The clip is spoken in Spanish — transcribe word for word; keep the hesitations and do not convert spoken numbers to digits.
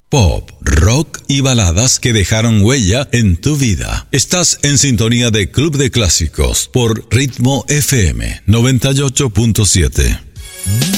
pop, rock y baladas que dejaron huella en tu vida. Estás en sintonía de Club de Clásicos por Ritmo F M noventa y ocho punto siete.